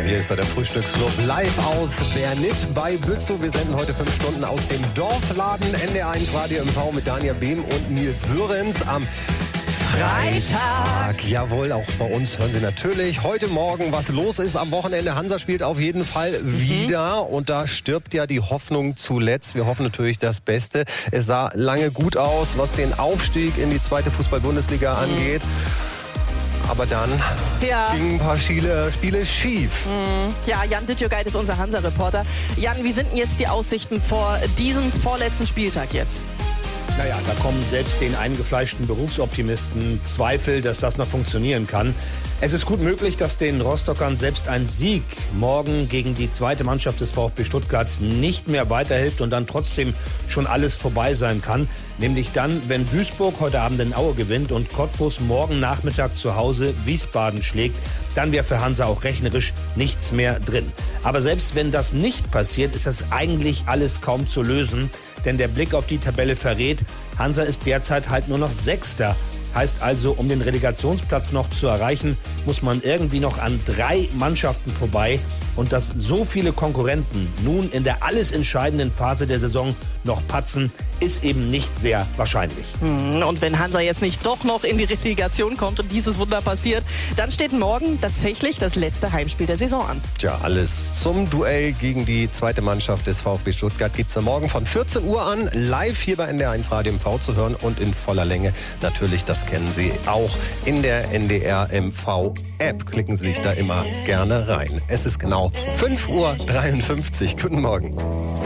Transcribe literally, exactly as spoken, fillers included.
hier ist er, der Frühstücksclub live aus Bernit bei Bützow. Wir senden heute fünf Stunden aus dem Dorfladen N D R eins Radio M V mit Daniel Behm und Nils Sörens am Freitag. Jawohl, auch bei uns hören Sie natürlich heute Morgen, was los ist am Wochenende. Hansa spielt auf jeden Fall wieder mhm. und da stirbt ja die Hoffnung zuletzt. Wir hoffen natürlich das Beste. Es sah lange gut aus, was den Aufstieg in die zweite Fußball-Bundesliga mhm. angeht. Aber dann ja. gingen ein paar Spiele, Spiele schief. Mhm. Ja, Jan Dittjögeit ist unser Hansa-Reporter. Jan, wie sind denn jetzt die Aussichten vor diesem vorletzten Spieltag jetzt? Naja, da kommen selbst den eingefleischten Berufsoptimisten Zweifel, dass das noch funktionieren kann. Es ist gut möglich, dass den Rostockern selbst ein Sieg morgen gegen die zweite Mannschaft des VfB Stuttgart nicht mehr weiterhilft und dann trotzdem schon alles vorbei sein kann. Nämlich dann, wenn Duisburg heute Abend in Aue gewinnt und Cottbus morgen Nachmittag zu Hause Wiesbaden schlägt, dann wäre für Hansa auch rechnerisch nichts mehr drin. Aber selbst wenn das nicht passiert, ist das eigentlich alles kaum zu lösen. Denn der Blick auf die Tabelle verrät, Hansa ist derzeit halt nur noch Sechster. Heißt also, um den Relegationsplatz noch zu erreichen, muss man irgendwie noch an drei Mannschaften vorbei. Und dass so viele Konkurrenten nun in der alles entscheidenden Phase der Saison noch patzen, ist eben nicht sehr wahrscheinlich. Und wenn Hansa jetzt nicht doch noch in die Relegation kommt und dieses Wunder passiert, dann steht morgen tatsächlich das letzte Heimspiel der Saison an. Tja, alles zum Duell gegen die zweite Mannschaft des VfB Stuttgart gibt es morgen von vierzehn Uhr an live hier bei N D R eins Radio M V zu hören und in voller Länge. Natürlich, das kennen Sie auch in der N D R M V App. Klicken Sie sich da immer gerne rein. Es ist genau fünf Uhr dreiundfünfzig. Guten Morgen.